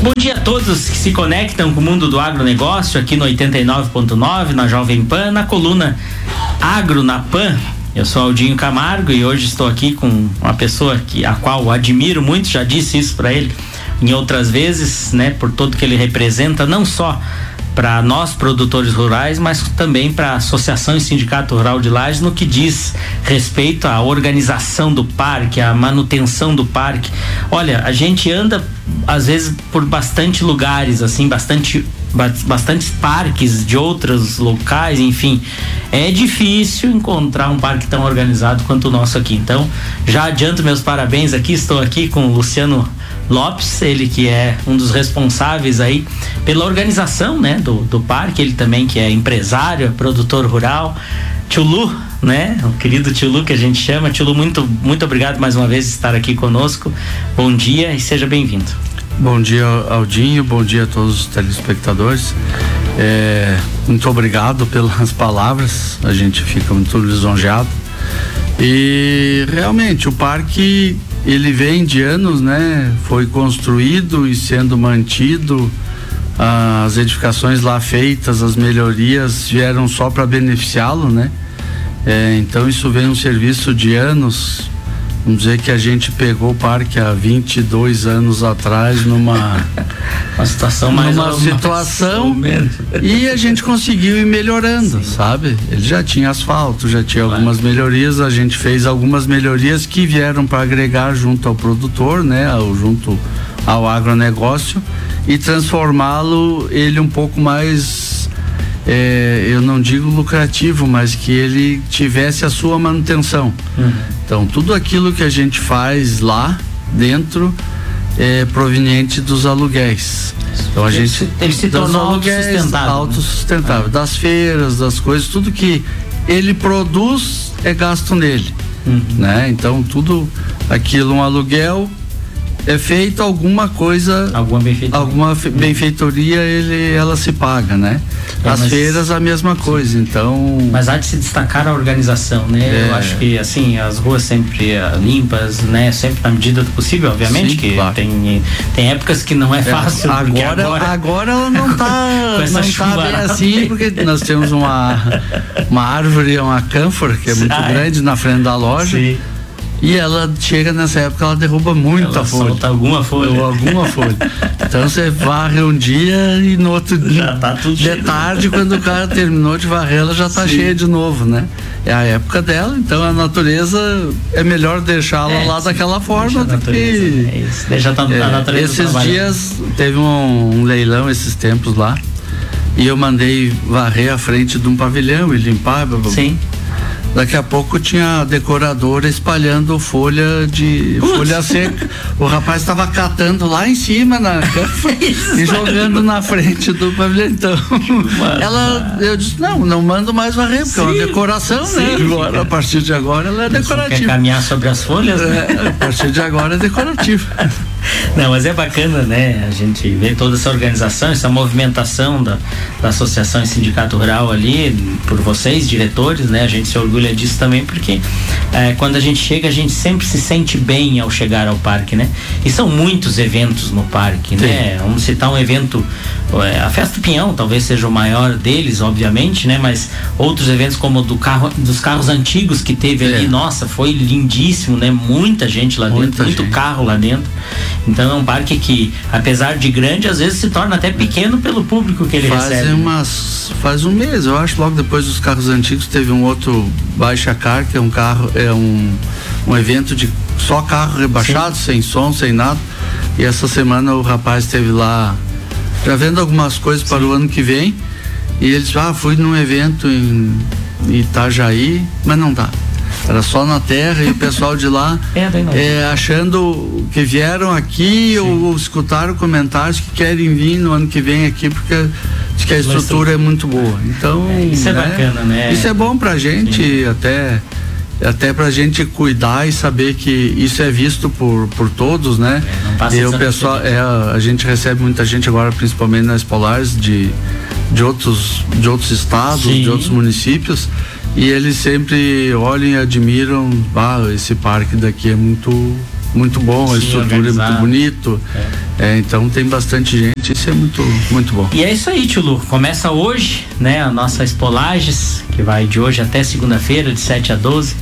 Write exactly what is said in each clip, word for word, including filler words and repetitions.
Bom dia a todos que se conectam com o mundo do agronegócio aqui no oitenta e nove ponto nove, na Jovem Pan, na coluna Agro na Pan. Eu sou Aldinho Camargo e hoje estou aqui com uma pessoa que, a qual admiro muito, já disse isso para ele em outras vezes, né, por tudo que ele representa, não só para nós produtores rurais, mas também para a Associação e Sindicato Rural de Lages no que diz respeito à organização do parque, à manutenção do parque. Olha, a gente anda às vezes por bastante lugares, assim, bastante bastantes parques de outros locais, enfim, é difícil encontrar um parque tão organizado quanto o nosso aqui. Então, já adianto meus parabéns aqui, estou aqui com o Luciano Lopes, ele que é um dos responsáveis aí pela organização, né, do, do parque, ele também que é empresário, produtor rural. Tio Lu, né, o querido Tio Lu que a gente chama. Tio Lu, muito, muito obrigado mais uma vez por estar aqui conosco. Bom dia e seja bem-vindo. Bom dia, Aldinho, bom dia a todos os telespectadores. É, muito obrigado pelas palavras, a gente fica muito lisonjeado. E realmente o parque, ele vem de anos, né? Foi construído e sendo mantido, as edificações lá feitas, as melhorias vieram só para beneficiá-lo, né? É, então isso vem um serviço de anos. Vamos dizer que a gente pegou o parque há vinte e dois anos atrás numa uma situação mais numa situação e a gente conseguiu ir melhorando. Sim. Sabe? Ele já tinha asfalto, já tinha claro. Algumas melhorias, a gente fez algumas melhorias que vieram para agregar junto ao produtor, né? Ao, junto ao agronegócio e transformá-lo ele um pouco mais, é, eu não digo lucrativo, mas que ele tivesse a sua manutenção. Uhum. Então, tudo aquilo que a gente faz lá dentro é proveniente dos aluguéis. Então, a ele gente. Se, ele se tornou autossustentável. Autossustentável. Né? Das feiras, das coisas, tudo que ele produz é gasto nele. Uhum. Né? Então, tudo aquilo, um aluguel, é feito alguma coisa, alguma benfeitoria, alguma fe, benfeitoria ele, ela se paga, né? É, As mas, feiras a mesma coisa, sim. Então... Mas há de se destacar a organização, né? É. Eu acho que, assim, as ruas sempre uh, limpas, né? Sempre na medida do possível, obviamente, sim, que claro. tem, tem épocas que não é fácil. É, agora, agora... agora ela não tá, não tá bem assim, porque nós temos uma, uma árvore, uma cânfora, que é muito ah, grande é. na frente da loja. Sim. E ela chega nessa época, ela derruba muita ela folha. Solta alguma folha. Ou alguma folha. Então você varre um dia e no outro dia, já tá tudo de cheio. tarde, quando o cara terminou de varrer, ela já tá Sim. cheia de novo, né? É a época dela, então a natureza é melhor deixá-la é, lá sim. daquela forma do que. É isso. Deixa tá, é, a natureza esses trabalhando. Dias teve um, um leilão esses tempos lá. E eu mandei varrer a frente de um pavilhão e limpar. Blá, blá, Sim. Daqui a pouco tinha a decoradora espalhando folha de Putz. folha seca. O rapaz estava catando lá em cima na cama e jogando na frente do pavilhão. Então, ela, eu disse, não, não mando mais varrer, porque sim, é uma decoração, sim, né? Agora, a partir de agora ela é decorativa. Quer caminhar sobre as folhas, né? É, a partir de agora é decorativo. Não, mas é bacana, né? A gente vê toda essa organização, essa movimentação da, da Associação e Sindicato Rural ali, por vocês, diretores, né? A gente se orgulha disso também, porque é, quando a gente chega, a gente sempre se sente bem ao chegar ao parque, né? E são muitos eventos no parque, Sim. né? Vamos citar um evento, é, a Festa do Pinhão talvez seja o maior deles, obviamente, né? Mas outros eventos como o do carro, dos carros antigos que teve é. ali, nossa, foi lindíssimo, né? Muita gente lá Muita dentro, gente. muito carro lá dentro. Então é um parque que, apesar de grande, às vezes se torna até pequeno pelo público que ele faz recebe. Umas, faz um mês, eu acho, logo depois dos carros antigos teve um outro Baixa Car, que é um carro, é um, um evento de só carro rebaixado, Sim. sem som, sem nada. E essa semana o rapaz esteve lá já vendo algumas coisas Sim. para o ano que vem. E ele disse, ah, fui num evento em Itajaí, mas não dá. Era só na terra e o pessoal de lá é, é, achando que vieram aqui ou, ou escutaram comentários que querem vir no ano que vem aqui porque diz que a estrutura é muito boa. Então, é, isso é né, bacana, né? Isso é bom pra gente, Sim. até até pra gente cuidar e saber que isso é visto por, por todos, né? É, não passa e o pessoal, é, a gente recebe muita gente agora, principalmente nas Polares, de, de, outros, de outros estados, Sim. de outros municípios. E eles sempre olham e admiram, ah, esse parque daqui é muito, muito bom, Sim, a estrutura organizado. É muito bonito. É. É, então tem bastante gente, isso é muito, muito bom. E é isso aí, tio Lu. Começa hoje, né, a nossa Expolages, que vai de hoje até segunda-feira, de sete a doze.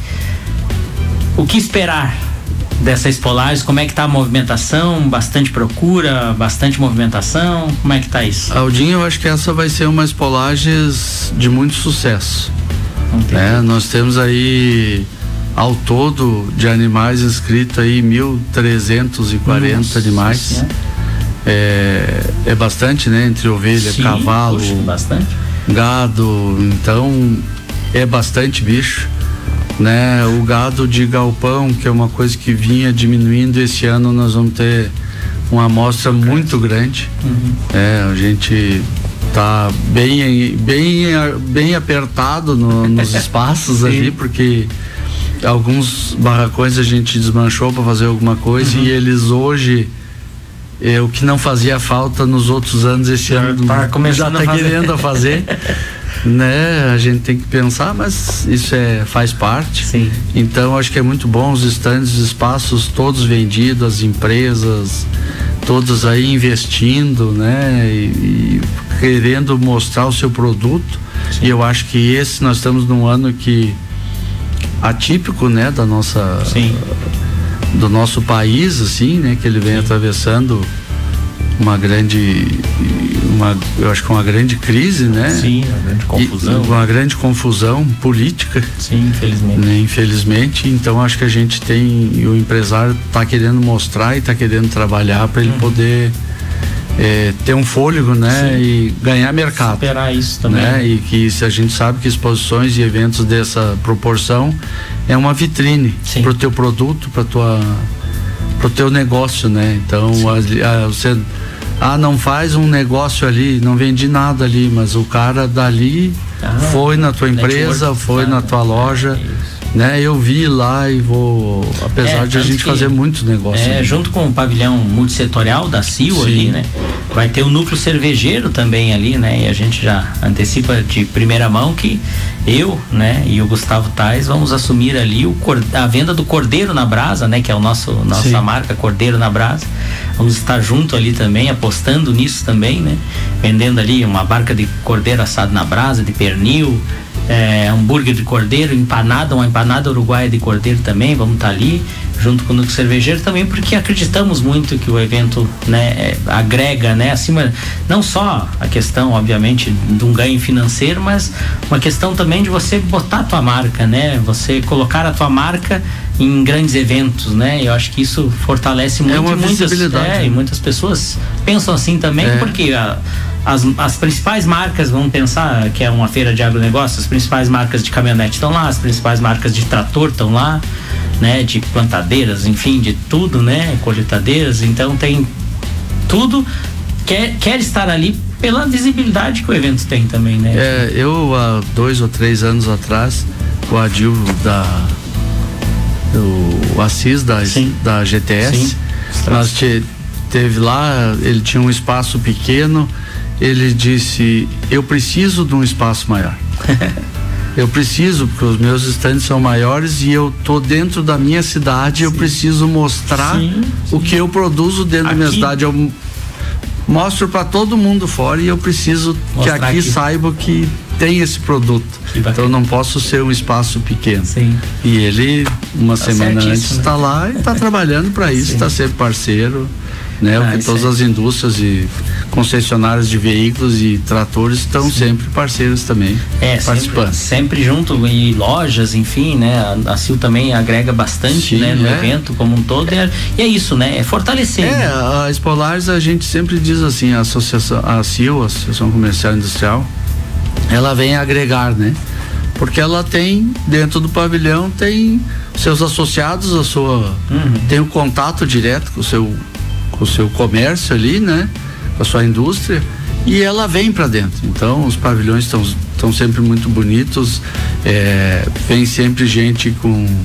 O que esperar dessa Expolages? Como é que tá a movimentação? Bastante procura, bastante movimentação? Como é que tá isso? Aldinho, eu acho que essa vai ser uma Expolages de muito sucesso. Né? Nós temos aí ao todo de animais inscritos aí mil trezentos e quarenta animais. É, é bastante, né? Entre ovelha, Sim, cavalo, puxa, bastante. Gado, então é bastante bicho, né? O gado de galpão, que é uma coisa que vinha diminuindo, esse ano nós vamos ter uma amostra muito grande. Uhum. É, a gente tá bem, bem, bem apertado no, nos espaços ali, porque alguns barracões a gente desmanchou para fazer alguma coisa, uhum. e eles hoje, é, o que não fazia falta nos outros anos, esse já ano tá já está querendo fazer. Né? A gente tem que pensar, mas isso é, faz parte. Sim. Então acho que é muito bom os estandes, os espaços todos vendidos, as empresas todos aí investindo, né? E, e querendo mostrar o seu produto. Sim. E eu acho que esse, nós estamos num ano que atípico, né, da nossa Sim. do nosso país, assim, né, que ele vem Sim. atravessando uma grande uma, eu acho que uma grande crise, né? Sim, uma grande confusão. E, uma grande confusão política. Sim, infelizmente. Né, infelizmente, então acho que a gente tem, e o empresário está querendo mostrar e está querendo trabalhar para ele uhum. poder É, ter um fôlego, né? Sim. E ganhar mercado. Superar isso também. Né? E que se a gente sabe que exposições e eventos dessa proporção é uma vitrine para o teu produto, para tua, para o teu negócio, né? Então, a, a, você ah, não faz um negócio ali, não vende nada ali, mas o cara dali ah, foi na tua empresa, network, foi tá, na tua loja. É né? Eu vi lá e vou, apesar é, de a gente fazer muito negócio. É, junto com o pavilhão multissetorial da C I O ali, né? Vai ter o núcleo cervejeiro também ali, né? E a gente já antecipa de primeira mão que eu, né, e o Gustavo Tais vamos assumir ali o, a venda do Cordeiro na Brasa, né? Que é o nosso, nossa Sim. marca Cordeiro na Brasa. Vamos estar junto ali também, apostando nisso também, né? Vendendo ali uma barca de cordeiro assado na brasa, de pernil, É, hambúrguer de cordeiro, empanada, uma empanada uruguaia de cordeiro também, vamos estar tá ali junto com o núcleo cervejeiro também, porque acreditamos muito que o evento, né, é, agrega, né, acima, não só a questão, obviamente, de um ganho financeiro, mas uma questão também de você botar a tua marca, né, você colocar a tua marca em grandes eventos, né, eu acho que isso fortalece muito. É uma muitas, visibilidade. É, e muitas pessoas pensam assim também, é. porque a As, as principais marcas, vamos pensar que é uma feira de agronegócio, as principais marcas de caminhonete estão lá, as principais marcas de trator estão lá, né, de plantadeiras, enfim, de tudo, né, colheitadeiras, então tem tudo, quer, quer estar ali pela visibilidade que o evento tem também, né? É, eu há dois ou três anos atrás, o Adil da o Assis da, da G T S, Sim. nós te, teve lá, ele tinha um espaço pequeno, ele disse, eu preciso de um espaço maior. Eu preciso, porque os meus estandes são maiores e eu tô dentro da minha cidade, sim. eu preciso mostrar sim, sim. o que eu produzo dentro aqui, da minha cidade. Eu mostro para todo mundo fora e eu preciso mostrar que aqui, aqui saiba que tem esse produto. Então não posso ser um espaço pequeno. Sim. E ele, uma tá semana antes, está né? lá e está trabalhando para isso, está sendo parceiro. Né? Ah, porque todas é. as indústrias e concessionárias de veículos e tratores estão Sim. sempre parceiros também, é, participando. Sempre, sempre junto, e lojas, enfim, né? A, a C I O também agrega bastante, Sim, né? No é. evento como um todo, e é, e é isso, né? É fortalecer. É, né? A Expolares a gente sempre diz assim, a associação, a C I O, a Associação Comercial e Industrial, ela vem agregar, né? Porque ela tem, dentro do pavilhão, tem seus associados, a sua, uhum. tem o contato direto com o seu o seu comércio ali, né, com a sua indústria, e ela vem para dentro. Então os pavilhões estão estão sempre muito bonitos, é, vem sempre gente com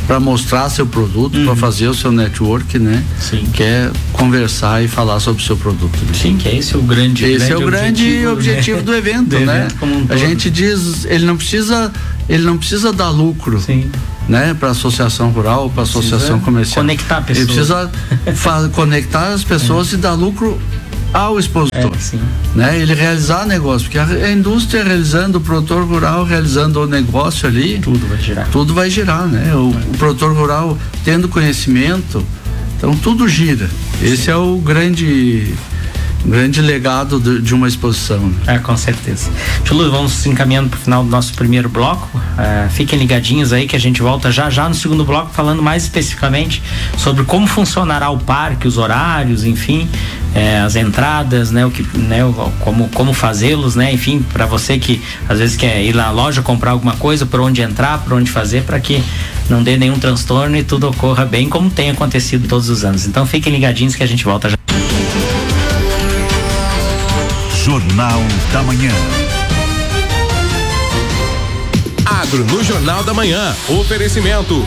para mostrar seu produto, uhum. para fazer o seu network, né? Sim. Quer conversar e falar sobre o seu produto. Né? Sim, que é esse o grande Esse grande é o grande objetivo, objetivo né? do evento, do né? Evento um a gente diz, ele não precisa, ele não precisa dar lucro. Sim. Né, para a associação rural, para a associação comercial. Conectar pessoas. Ele precisa conectar as pessoas é. e dar lucro ao expositor, é, sim. né? Ele realizar negócio, porque a, a indústria realizando, o produtor rural realizando o negócio ali, tudo vai girar. Tudo vai girar, né? O, o produtor rural tendo conhecimento, então tudo gira. Esse sim. é o grande grande legado de, de uma exposição. Né? É, com certeza. Chulu, vamos encaminhando para o final do nosso primeiro bloco. Uh, fiquem ligadinhos aí que a gente volta já já no segundo bloco falando mais especificamente sobre como funcionará o parque, os horários, enfim, é, as entradas, né, o que, né, o, como como fazê-los, né, enfim, para você que às vezes quer ir na loja comprar alguma coisa, por onde entrar, por onde fazer, para que não dê nenhum transtorno e tudo ocorra bem como tem acontecido todos os anos. Então fiquem ligadinhos que a gente volta já. Jornal da Manhã. Agro no Jornal da Manhã. Oferecimento.